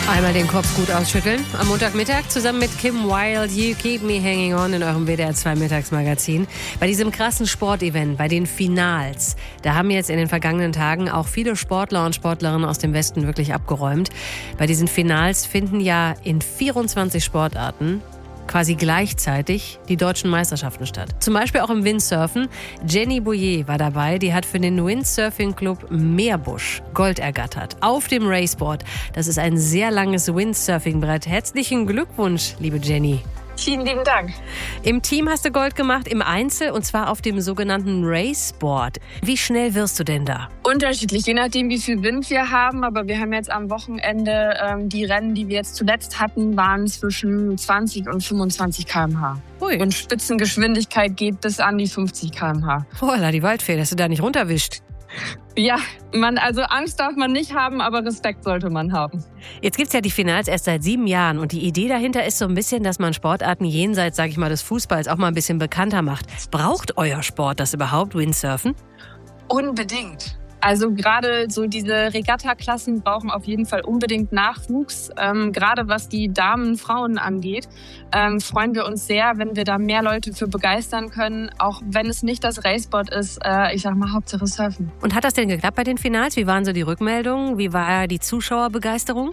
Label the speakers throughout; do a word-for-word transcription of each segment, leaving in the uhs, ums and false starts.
Speaker 1: Einmal den Kopf gut ausschütteln. Am Montagmittag zusammen mit Kim Wilde, You Keep Me Hanging On in eurem W D R zwei Mittagsmagazin. Bei diesem krassen Sportevent, bei den Finals, da haben jetzt in den vergangenen Tagen auch viele Sportler und Sportlerinnen aus dem Westen wirklich abgeräumt. Bei diesen Finals finden ja in vierundzwanzig Sportarten quasi gleichzeitig die deutschen Meisterschaften statt. Zum Beispiel auch im Windsurfen. Jenny Boyer war dabei. Die hat für den Windsurfing Club Meerbusch Gold ergattert. Auf dem Raceboard. Das ist ein sehr langes Windsurfing-Brett. Herzlichen Glückwunsch, liebe Jenny.
Speaker 2: Vielen lieben Dank.
Speaker 1: Im Team hast du Gold gemacht, im Einzel, und zwar auf dem sogenannten Raceboard. Wie schnell wirst du denn da?
Speaker 2: Unterschiedlich, je nachdem, wie viel Wind wir haben. Aber wir haben jetzt am Wochenende, ähm, die Rennen, die wir jetzt zuletzt hatten, waren zwischen zwanzig und fünfundzwanzig Kilometer pro Stunde. Und Spitzengeschwindigkeit geht bis an die fünfzig Kilometer pro Stunde.
Speaker 1: Boah, die Waldfee, dass du da nicht runterwischt.
Speaker 2: Ja, man, also Angst darf man nicht haben, aber Respekt sollte man haben.
Speaker 1: Jetzt gibt's ja die Finals erst seit sieben Jahren und die Idee dahinter ist so ein bisschen, dass man Sportarten jenseits, sag ich mal, des Fußballs auch mal ein bisschen bekannter macht. Braucht euer Sport das überhaupt, Windsurfen?
Speaker 2: Unbedingt. Also gerade so diese Regatta-Klassen brauchen auf jeden Fall unbedingt Nachwuchs. Ähm, gerade was die Damen, Frauen angeht, ähm, freuen wir uns sehr, wenn wir da mehr Leute für begeistern können. Auch wenn es nicht das Raceboard ist, äh, ich sag mal Hauptsache Surfen.
Speaker 1: Und hat das denn geklappt bei den Finals? Wie waren so die Rückmeldungen? Wie war die Zuschauerbegeisterung?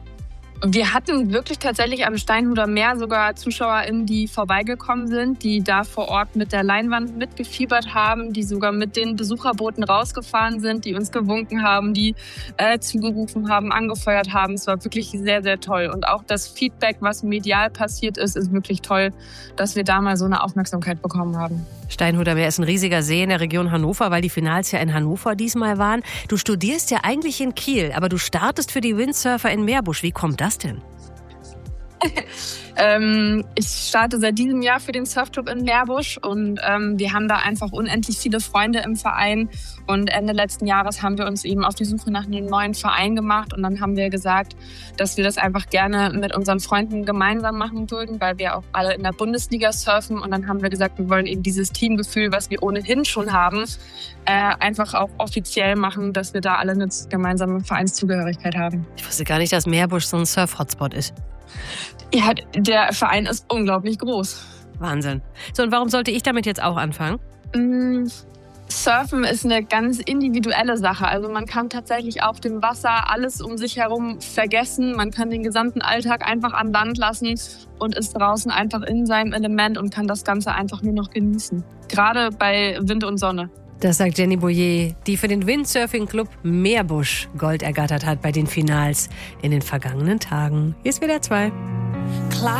Speaker 2: Wir hatten wirklich tatsächlich am Steinhuder Meer sogar ZuschauerInnen, die vorbeigekommen sind, die da vor Ort mit der Leinwand mitgefiebert haben, die sogar mit den Besucherbooten rausgefahren sind, die uns gewunken haben, die äh, zugerufen haben, angefeuert haben. Es war wirklich sehr, sehr toll. Und auch das Feedback, was medial passiert ist, ist wirklich toll, dass wir da mal so eine Aufmerksamkeit bekommen haben.
Speaker 1: Steinhuder Meer ist ein riesiger See in der Region Hannover, weil die Finals ja in Hannover diesmal waren. Du studierst ja eigentlich in Kiel, aber du startest für die Windsurfer in Meerbusch. Wie kommt das denn?
Speaker 2: ähm, ich starte seit diesem Jahr für den Surfclub in Meerbusch und ähm, wir haben da einfach unendlich viele Freunde im Verein. Und Ende letzten Jahres haben wir uns eben auf die Suche nach einem neuen Verein gemacht und dann haben wir gesagt, dass wir das einfach gerne mit unseren Freunden gemeinsam machen würden, weil wir auch alle in der Bundesliga surfen. Und dann haben wir gesagt, wir wollen eben dieses Teamgefühl, was wir ohnehin schon haben, äh, einfach auch offiziell machen, dass wir da alle eine gemeinsame Vereinszugehörigkeit haben.
Speaker 1: Ich wusste gar nicht, dass Meerbusch so ein Surf-Hotspot ist.
Speaker 2: Ja, der Verein ist unglaublich groß.
Speaker 1: Wahnsinn. So, und warum sollte ich damit jetzt auch anfangen?
Speaker 2: Mm, Surfen ist eine ganz individuelle Sache. Also man kann tatsächlich auf dem Wasser alles um sich herum vergessen. Man kann den gesamten Alltag einfach an Land lassen und ist draußen einfach in seinem Element und kann das Ganze einfach nur noch genießen. Gerade bei Wind und Sonne.
Speaker 1: Das sagt Jenny Boyer, die für den Windsurfing Club Meerbusch Gold ergattert hat bei den Finals in den vergangenen Tagen. Hier ist W D R zwei.